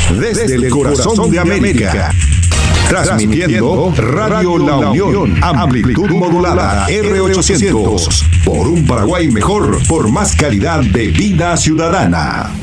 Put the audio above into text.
desde el corazón de América. Transmitiendo Radio La Unión, amplitud modulada R800. Por un Paraguay mejor, por más calidad de vida ciudadana.